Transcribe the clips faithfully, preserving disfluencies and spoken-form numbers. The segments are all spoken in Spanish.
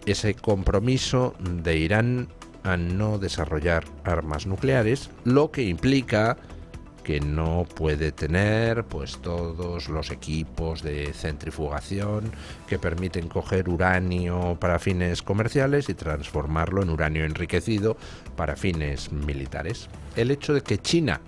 ese compromiso de Irán a no desarrollar armas nucleares, lo que implica que no puede tener pues todos los equipos de centrifugación que permiten coger uranio para fines comerciales y transformarlo en uranio enriquecido para fines militares. El hecho de que China,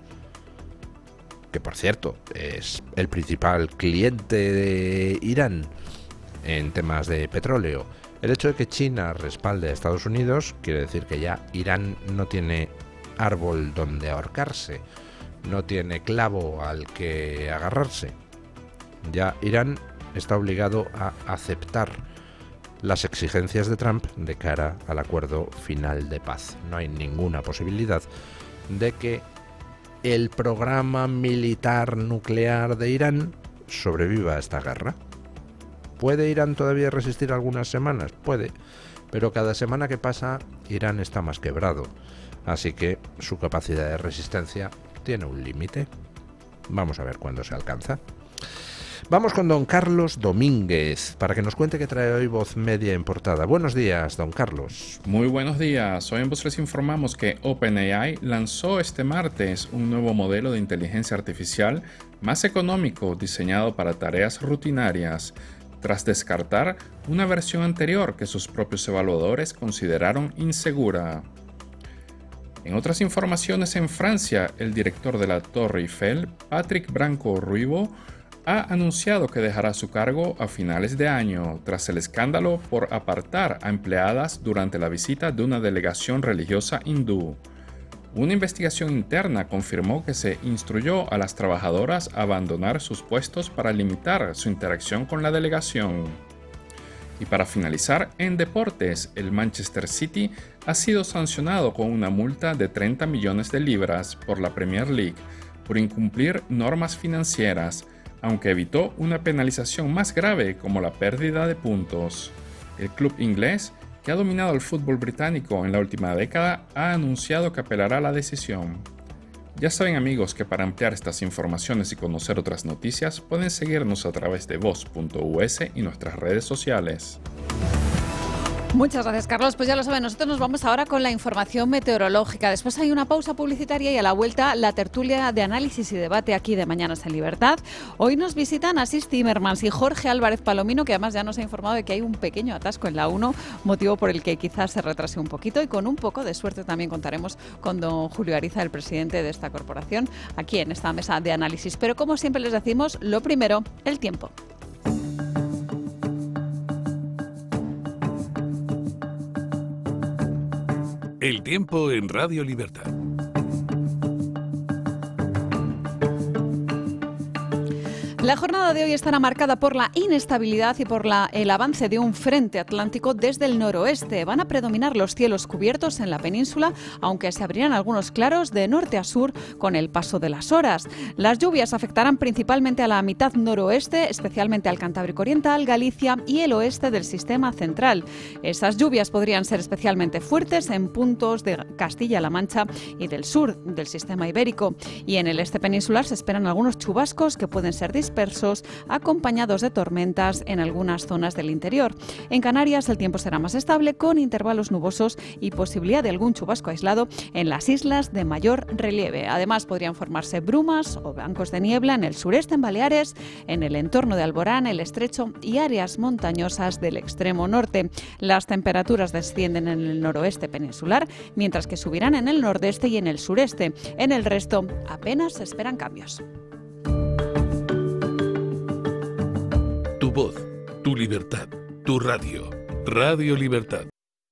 que por cierto es el principal cliente de Irán en temas de petróleo, el hecho de que China respalde a Estados Unidos quiere decir que ya Irán no tiene árbol donde ahorcarse, no tiene clavo al que agarrarse. Ya Irán está obligado a aceptar las exigencias de Trump de cara al acuerdo final de paz. No hay ninguna posibilidad de que el programa militar nuclear de Irán sobreviva a esta guerra. ¿Puede Irán todavía resistir algunas semanas? Puede, pero cada semana que pasa Irán está más quebrado, así que su capacidad de resistencia tiene un límite. Vamos a ver cuándo se alcanza. Vamos con don Carlos Domínguez para que nos cuente qué trae hoy Voz Media en portada. Buenos días, don Carlos. Muy buenos días. Hoy en Voz les informamos que OpenAI lanzó este martes un nuevo modelo de inteligencia artificial más económico diseñado para tareas rutinarias, tras descartar una versión anterior que sus propios evaluadores consideraron insegura. En otras informaciones, en Francia, el director de la Torre Eiffel, Patrick Branco-Ruibo, ha anunciado que dejará su cargo a finales de año, tras el escándalo por apartar a empleadas durante la visita de una delegación religiosa hindú. Una investigación interna confirmó que se instruyó a las trabajadoras a abandonar sus puestos para limitar su interacción con la delegación. Y para finalizar, en deportes, el Manchester City ha sido sancionado con una multa de treinta millones de libras por la Premier League por incumplir normas financieras, aunque evitó una penalización más grave como la pérdida de puntos. El club inglés, que ha dominado el fútbol británico en la última década, ha anunciado que apelará la decisión. Ya saben, amigos, que para ampliar estas informaciones y conocer otras noticias pueden seguirnos a través de voz punto u ese y nuestras redes sociales. Muchas gracias, Carlos. Pues ya lo saben, nosotros nos vamos ahora con la información meteorológica. Después hay una pausa publicitaria y a la vuelta la tertulia de análisis y debate aquí de Mañanas en Libertad. Hoy nos visitan Asís Timmermans y Jorge Álvarez Palomino, que además ya nos ha informado de que hay un pequeño atasco en la uno, motivo por el que quizás se retrase un poquito, y con un poco de suerte también contaremos con don Julio Ariza, el presidente de esta corporación, aquí en esta mesa de análisis. Pero como siempre les decimos, lo primero, el tiempo. El tiempo en Radio Libertad. La jornada de hoy estará marcada por la inestabilidad y por la, el avance de un frente atlántico desde el noroeste. Van a predominar los cielos cubiertos en la península, aunque se abrirán algunos claros de norte a sur con el paso de las horas. Las lluvias afectarán principalmente a la mitad noroeste, especialmente al Cantábrico Oriental, Galicia y el oeste del sistema central. Esas lluvias podrían ser especialmente fuertes en puntos de Castilla-La Mancha y del sur del sistema ibérico. Y en el este peninsular se esperan algunos chubascos que pueden ser dispersos, acompañados de tormentas en algunas zonas del interior. En Canarias el tiempo será más estable, con intervalos nubosos y posibilidad de algún chubasco aislado en las islas de mayor relieve. Además, podrían formarse brumas o bancos de niebla en el sureste, en Baleares, en el entorno de Alborán, el Estrecho y áreas montañosas del extremo norte. Las temperaturas descienden en el noroeste peninsular, mientras que subirán en el nordeste y en el sureste. En el resto apenas se esperan cambios. Tu voz, tu libertad, tu radio. Radio Libertad.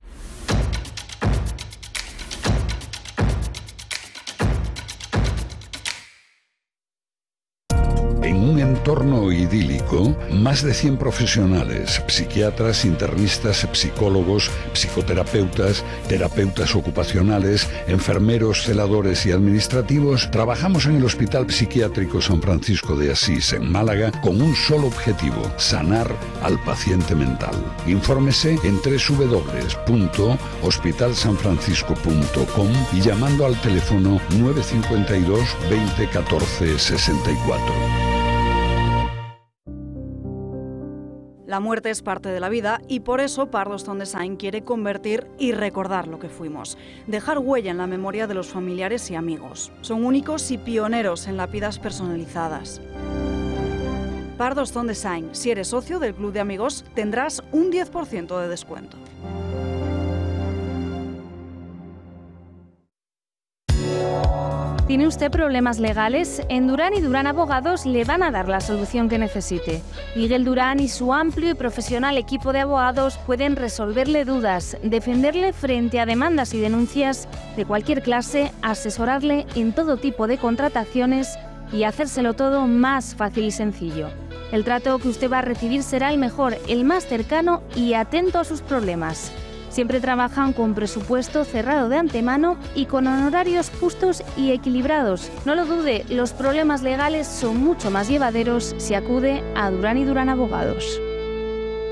En un entorno idílico, más de cien profesionales, psiquiatras, internistas, psicólogos, psicoterapeutas, terapeutas ocupacionales, enfermeros, celadores y administrativos, trabajamos en el Hospital Psiquiátrico San Francisco de Asís, en Málaga, con un solo objetivo: sanar al paciente mental. Infórmese en doble u doble u doble u punto hospital san francisco punto com y llamando al teléfono nueve cinco dos, veinte, catorce, sesenta y cuatro. La La muerte es parte de la vida y por eso Pardo-Stone Design quiere convertir y recordar lo que fuimos. Dejar huella en la memoria de los familiares y amigos. Son únicos y pioneros en lápidas personalizadas. Pardo-Stone Design. Si eres socio del Club de Amigos, tendrás un diez por ciento de descuento. ¿Tiene usted problemas legales? En Durán y Durán Abogados le van a dar la solución que necesite. Miguel Durán y su amplio y profesional equipo de abogados pueden resolverle dudas, defenderle frente a demandas y denuncias de cualquier clase, asesorarle en todo tipo de contrataciones y hacérselo todo más fácil y sencillo. El trato que usted va a recibir será el mejor, el más cercano y atento a sus problemas. Siempre trabajan con presupuesto cerrado de antemano y con honorarios justos y equilibrados. No lo dude, los problemas legales son mucho más llevaderos si acude a Durán y Durán Abogados.